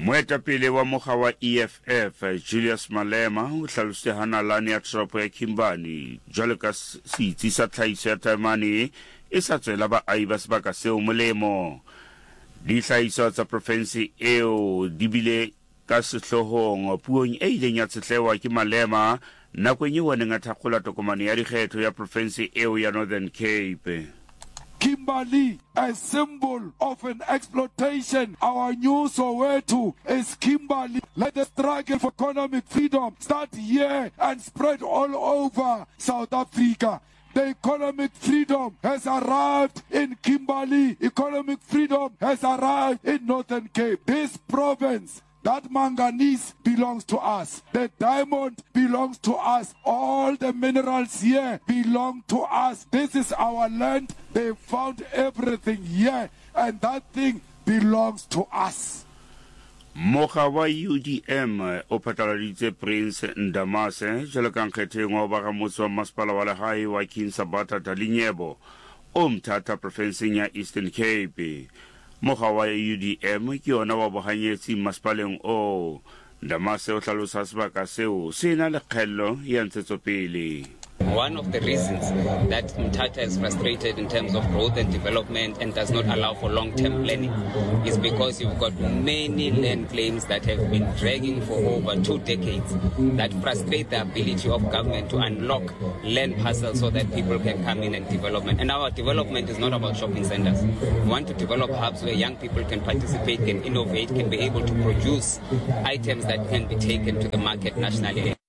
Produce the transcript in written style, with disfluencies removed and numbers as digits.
Moetapele wa mokga wa EFF Julius Malema o hlalositse hanalane ya toropo ya Kimberley jwalo ka setsi sa tlhahiso ya taemane e sa tswela baahi ba sebaka seo molemo. Dihlahiswa tsa province eo di bile ka sehlohong puong e ileng ya tshehlewa ke Malema nakong eo a neng a thakgola tokomane ya dikgetho ya province eo ya Northern Cape. Kimberley, a symbol of an exploitation. Our new Soweto is Kimberley. Let the struggle for economic freedom start here and spread all over South Africa. The economic freedom has arrived in Kimberley. Economic freedom has arrived in Northern Cape. This province, that manganese belongs to us. The diamond belongs to us. All the minerals here belong to us. This is our land. They found everything here, and that thing belongs to us. Mokga wa UDM o phatlaladitse Prince Ndamase jalo ka nkgetheng wa ba ga motse wa masepala wa lehae wa King Sabata Dalinyebo o mthata provinceng ya Eastern Cape. Mokga wa UDM ke yona wa bohanyetsi masepaleng o. Ndamase o hlalosa sebaka seo se na le kgello ya ntshetsopele. One of the reasons that Mthatha is frustrated in terms of growth and development and does not allow for long-term planning is because you've got many land claims that have been dragging for over 2 decades that frustrate the ability of government to unlock land parcels so that people can come in and development. And our development is not about shopping centers. We want to develop hubs where young people can participate, can innovate, can be able to produce items that can be taken to the market nationally.